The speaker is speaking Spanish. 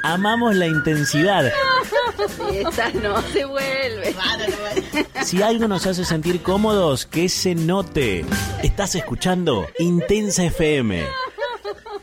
amamos la intensidad. Esa no se vuelve. Si algo nos hace sentir cómodos, que se note. Estás escuchando Intensa FM.